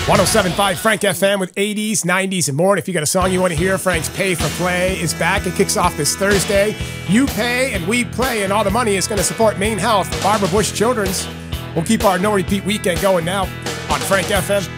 107.5 Frank FM with 80s, 90s, and more. And if you got a song you want to hear, Frank's Pay for Play is back. It kicks off this Thursday. You pay and we play, and all the money is going to support Maine Health, Barbara Bush Children's. We'll keep our No Repeat weekend going now on Frank FM.